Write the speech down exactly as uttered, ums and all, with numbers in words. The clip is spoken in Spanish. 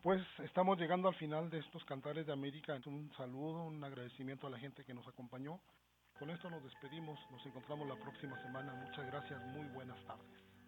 Pues estamos llegando al final de estos Cantares de América. Un saludo, un agradecimiento a la gente que nos acompañó. Con esto nos despedimos, nos encontramos la próxima semana. Muchas gracias, muy buenas tardes.